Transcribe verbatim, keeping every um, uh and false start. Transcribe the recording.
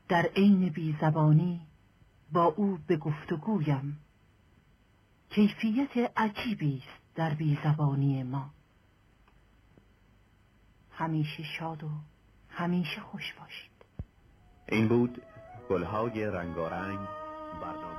در عین بیزبانی با او به گفتگویم. کیفیت عجیبی است در بیزبانی ما. همیشه شاد و همیشه خوش باشید. این بود گلهای رنگارنگ برنامه